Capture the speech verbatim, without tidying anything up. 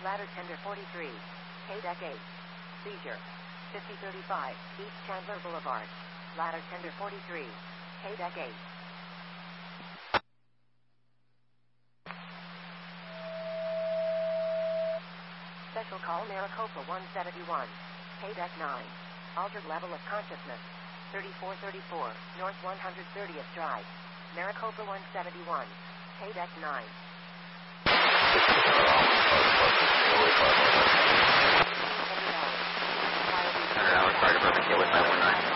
Ladder Tender forty-three. K-Deck eight. Seizure. fifty thirty-five, East Chandler Boulevard. Ladder Tender forty-three. K-Deck eight. Special call Maricopa one seventy-one. K-Deck nine. Altered level of consciousness. thirty-four thirty-four, North one hundred thirtieth Drive. Maricopa one seventy-one. K-Deck nine. one hundred hours, target above the kill with nine one nine.